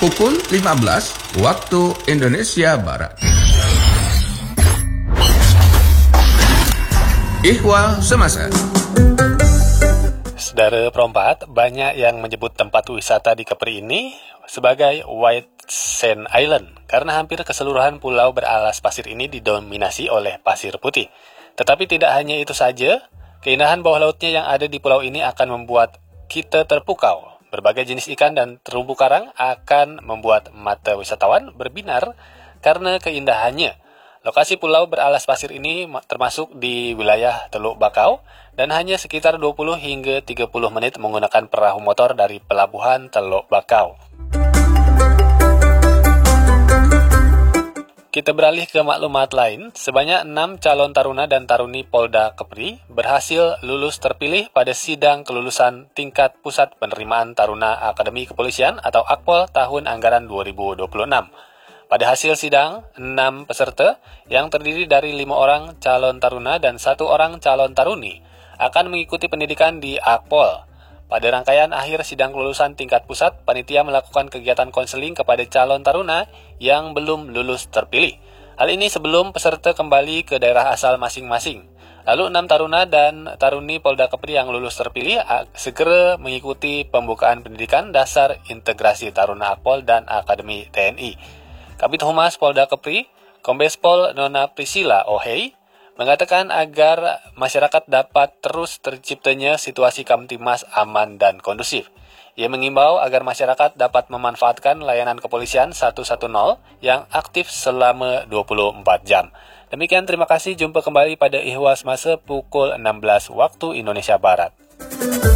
pukul 15 waktu Indonesia Barat. Ihwal Semasa. Saudara perompak, banyak yang menyebut tempat wisata di Kepri ini sebagai White Sand Island karena hampir keseluruhan pulau beralas pasir ini didominasi oleh pasir putih. Tetapi tidak hanya itu saja, keindahan bawah lautnya yang ada di pulau ini akan membuat kita terpukau. Berbagai jenis ikan dan terumbu karang akan membuat mata wisatawan berbinar karena keindahannya. Lokasi pulau beralas pasir ini termasuk di wilayah Teluk Bakau dan hanya sekitar 20 hingga 30 menit menggunakan perahu motor dari pelabuhan Teluk Bakau. Kita beralih ke maklumat lain. Sebanyak 6 calon taruna dan taruni Polda Kepri berhasil lulus terpilih pada sidang kelulusan tingkat Pusat Penerimaan Taruna Akademi Kepolisian atau Akpol tahun anggaran 2026. Pada hasil sidang, 6 peserta yang terdiri dari 5 orang calon taruna dan 1 orang calon taruni akan mengikuti pendidikan di Akpol. Pada rangkaian akhir sidang kelulusan tingkat pusat, panitia melakukan kegiatan konseling kepada calon taruna yang belum lulus terpilih. Hal ini sebelum peserta kembali ke daerah asal masing-masing. Lalu 6 taruna dan taruni Polda Kepri yang lulus terpilih segera mengikuti pembukaan pendidikan dasar integrasi taruna Akpol dan Akademi TNI. Kabid Humas Polda Kepri, Kombes Pol Nona Priscilla Ohei, mengatakan agar masyarakat dapat terus terciptanya situasi Kamtimas aman dan kondusif. Ia mengimbau agar masyarakat dapat memanfaatkan layanan kepolisian 110 yang aktif selama 24 jam. Demikian, terima kasih. Jumpa kembali pada Ihwal Semasa pukul 16 waktu Indonesia Barat.